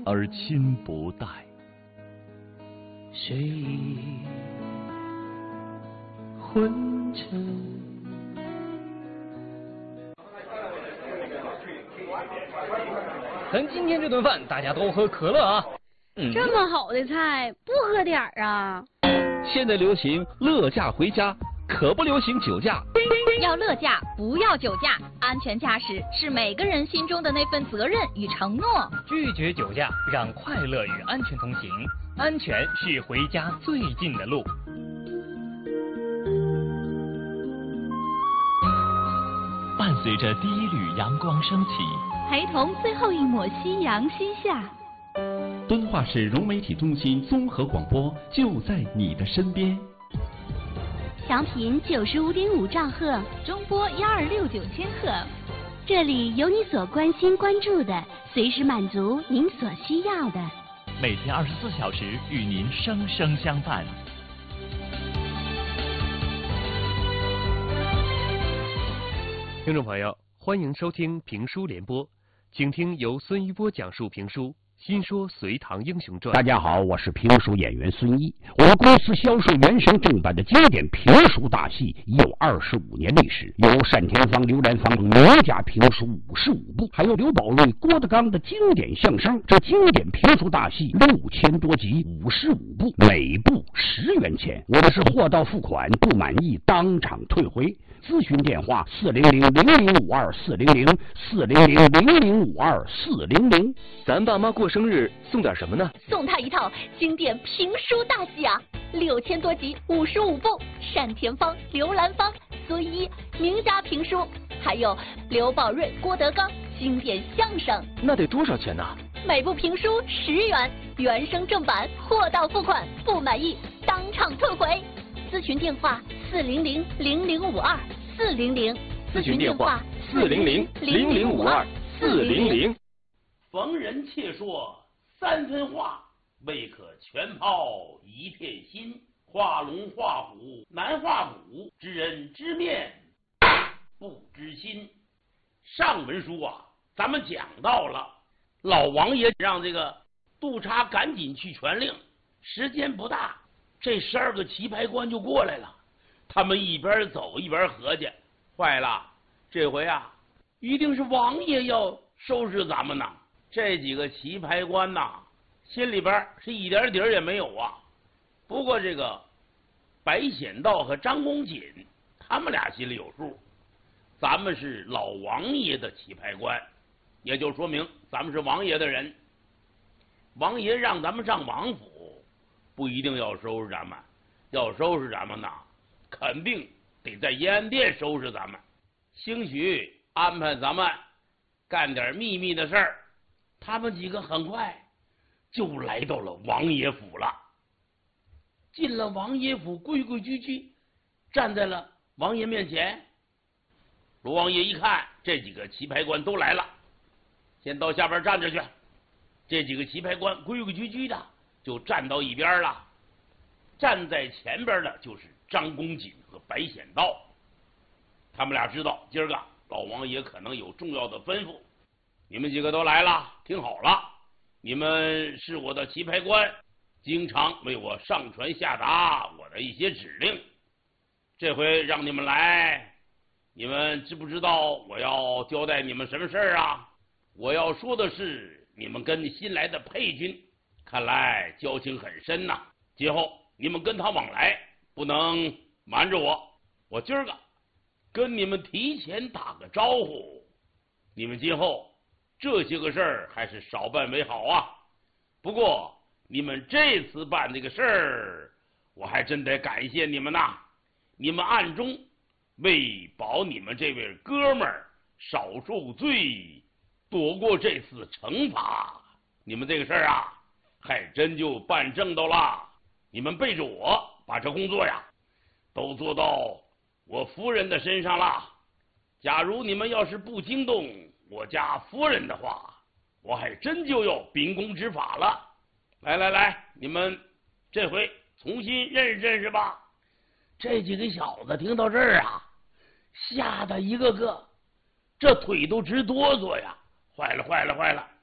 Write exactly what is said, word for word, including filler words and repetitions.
而亲不待。 睡意昏沉。 咱今天这顿饭大家都喝可乐啊！ 嗯、这么好的菜，不喝点儿啊？ 现在流行乐驾回家，可不流行酒驾。 要乐驾，不要酒驾。安全驾驶是每个人心中的那份责任与承诺。 拒绝酒驾，让快乐与安全同行。安全是回家最近的路。 伴随着第一缕阳光升起， 陪同最后一抹夕阳西下。 敦化市融媒体中心综合广播就在你的身边。 调频九十五点五兆赫， 中波幺二六九千赫。 这里有你所关心关注的，随时满足您所需要的。 每天二十四小时与您生生相伴。 听众朋友，欢迎收听评书联播，请听由孙一波讲述评书。新说《隋唐英雄传》。 大家好，我是评书演员孙一。我们公司销售原声正版的经典评书大戏已有二十五年历史，有单田芳、刘兰芳名家评书五十五部，还有刘宝瑞、郭德纲的经典相声。这经典评书大戏六千多集，五十五部，每部十元钱。我的是货到付款，不满意当场退回。咨询电话：四零零零零五二四零零四零零零零五二四零零。 咱爸妈过生日送点什么呢？ 送他一套经典评书大戏啊，六千多集，五十五部，单田芳、刘兰芳、孙一名家评书，还有刘宝瑞、郭德纲经典相声。 那得多少钱呢？ 每部评书十元，原声正版，货到付款，不满意当场退回。咨询电话：四零零零零五二四零零。 咨询电话：四零零零零五二四零零。 逢人且说三分话，未可全抛一片心。画龙画虎难画虎，知人知面不知心。上文书啊，咱们讲到了老王爷让这个督察赶紧去传令，时间不大，这十二个棋牌官就过来了。他们一边走一边合计，坏了，这回啊，一定是王爷要收拾咱们呐。这几个棋牌官呐，心里边是一点底儿也没有啊。不过这个白显道和张公瑾，他们俩心里有数。咱们是老王爷的棋牌官，也就说明咱们是王爷的人。王爷让咱们上王府，不一定要收拾咱们，要收拾咱们呐，肯定得在延安殿收拾咱们。兴许安排咱们干点秘密的事儿。他们几个很快就来到了王爷府了。进了王爷府，规规矩矩站在了王爷面前。罗王爷一看这几个棋牌官都来了，先到下边站着去。这几个棋牌官规规矩矩的就站到一边了。站在前边的就是张公瑾和白显道，他们俩知道今儿个老王爷可能有重要的吩咐。你们几个都来了，听好了，你们是我的棋牌官，经常为我上传下达我的一些指令。这回让你们来，你们知不知道我要交代你们什么事儿啊？我要说的是，你们跟新来的配军，看来交情很深呐、啊。今后你们跟他往来，不能瞒着我。我今儿个跟你们提前打个招呼，你们今后这些个事儿还是少办为好啊。不过你们这次办这个事儿，我还真得感谢你们呐。你们暗中为保你们这位哥们儿少受罪，躲过这次惩罚，你们这个事儿啊，还真就办正道了。你们背着我把这工作呀都做到我夫人的身上了。假如你们要是不惊动我家夫人的话，我还真就要秉公执法了。来来来，你们这回重新认识认识吧。这几个小子听到这儿啊，吓得一个个这腿都直哆嗦呀！坏了坏了坏了！